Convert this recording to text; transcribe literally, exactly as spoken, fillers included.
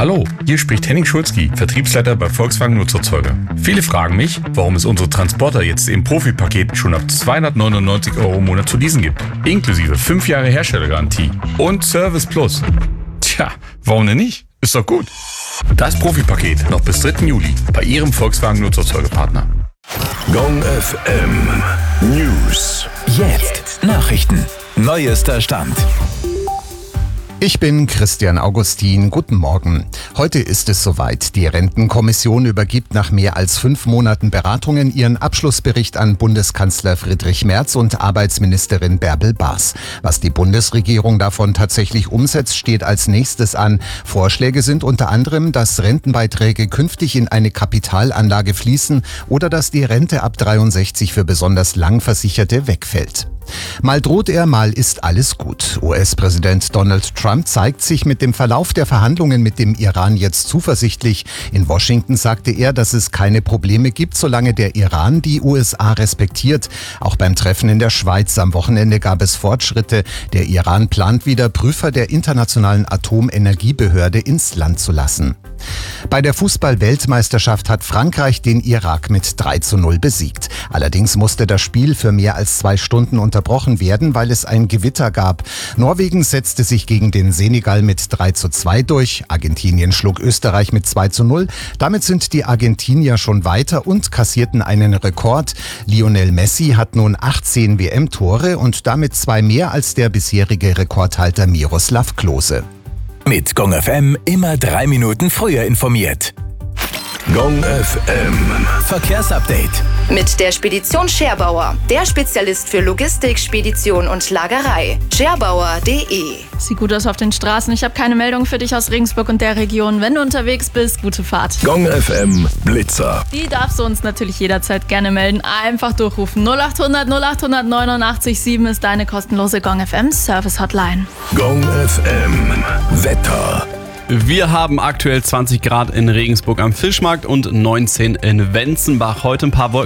Hallo, hier spricht Henning Schulzki, Vertriebsleiter bei Volkswagen Nutzerzeuger. Viele fragen mich, warum es unsere Transporter jetzt im Profi-Paket schon ab zweihundertneunundneunzig Euro im Monat zu leasen gibt. Inklusive fünf Jahre Herstellergarantie und Service Plus. Tja, warum denn nicht? Ist doch gut. Das Profi-Paket noch bis dritten Juli bei Ihrem Volkswagen Nutzerzeugerpartner. Gong F M News. Jetzt Nachrichten. Neuester Stand. Ich bin Christian Augustin. Guten Morgen. Heute ist es soweit. Die Rentenkommission übergibt nach mehr als fünf Monaten Beratungen ihren Abschlussbericht an Bundeskanzler Friedrich Merz und Arbeitsministerin Bärbel Baas. Was die Bundesregierung davon tatsächlich umsetzt, steht als nächstes an. Vorschläge sind unter anderem, dass Rentenbeiträge künftig in eine Kapitalanlage fließen oder dass die Rente ab dreiundsechzig für besonders lang Versicherte wegfällt. Mal droht er, mal ist alles gut. U S-Präsident Donald Trump zeigt sich mit dem Verlauf der Verhandlungen mit dem Iran jetzt zuversichtlich. In Washington sagte er, dass es keine Probleme gibt, solange der Iran die U S A respektiert. Auch beim Treffen in der Schweiz am Wochenende gab es Fortschritte. Der Iran plant wieder, Prüfer der Internationalen Atomenergiebehörde ins Land zu lassen. Bei der Fußball-Weltmeisterschaft hat Frankreich den Irak mit drei zu null besiegt. Allerdings musste das Spiel für mehr als zwei Stunden unterbrochen werden, weil es ein Gewitter gab. Norwegen setzte sich gegen den Senegal mit drei zu zwei durch. Argentinien schlug Österreich mit zwei zu null. Damit sind die Argentinier schon weiter und kassierten einen Rekord. Lionel Messi hat nun achtzehn W M-Tore und damit zwei mehr als der bisherige Rekordhalter Miroslav Klose. Mit Gong F M immer drei Minuten früher informiert. Gong F M Verkehrsupdate. Mit der Spedition Scherbauer, der Spezialist für Logistik, Spedition und Lagerei. scherbauer punkt de. Sieht gut aus auf den Straßen. Ich habe keine Meldung für dich aus Regensburg und der Region. Wenn du unterwegs bist, gute Fahrt. Gong F M Blitzer. Die darfst du uns natürlich jederzeit gerne melden. Einfach durchrufen. null acht hundert null acht hundert neunundachtzig sieben ist deine kostenlose Gong F M Service Hotline. Gong F M Wetter. Wir haben aktuell zwanzig Grad in Regensburg am Fischmarkt und neunzehn in Wenzenbach. Heute ein paar Wolken.